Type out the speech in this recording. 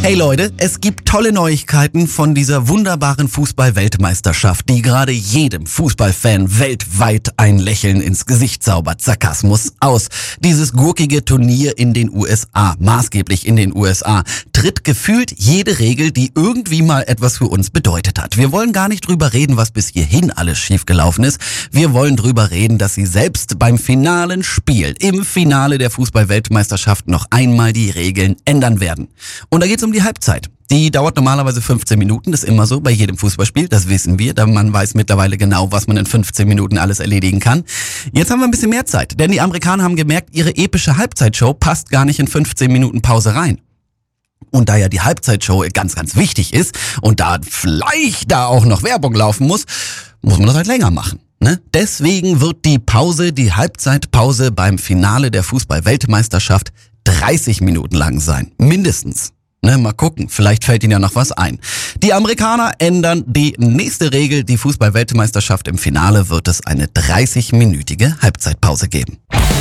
Hey Leute, es gibt tolle Neuigkeiten von dieser wunderbaren Fußball-Weltmeisterschaft, die gerade jedem Fußballfan weltweit ein Lächeln ins Gesicht zaubert. Sarkasmus aus. Dieses gurkige Turnier in den USA, maßgeblich in den USA, tritt gefühlt jede Regel, die irgendwie mal etwas für uns bedeutet hat. Wir wollen gar nicht drüber reden, was bis hierhin alles schiefgelaufen ist. Wir wollen drüber reden, dass sie selbst beim finalen Spiel, im Finale der Fußball-Weltmeisterschaft noch einmal die Regeln ändern werden. Und da geht's um die Halbzeit. Die dauert normalerweise 15 Minuten, das ist immer so bei jedem Fußballspiel, das wissen wir, da man weiß mittlerweile genau, was man in 15 Minuten alles erledigen kann. Jetzt haben wir ein bisschen mehr Zeit, denn die Amerikaner haben gemerkt, ihre epische Halbzeitshow passt gar nicht in 15 Minuten Pause rein. Und da ja die Halbzeitshow ganz, ganz wichtig ist und da vielleicht da auch noch Werbung laufen muss man das halt länger machen. Ne? Deswegen wird die Halbzeitpause beim Finale der Fußball-Weltmeisterschaft 30 Minuten lang sein, mindestens. Ne, mal gucken, vielleicht fällt Ihnen ja noch was ein. Die Amerikaner ändern die nächste Regel. Die Fußball-Weltmeisterschaft im Finale wird es eine 30-minütige Halbzeitpause geben.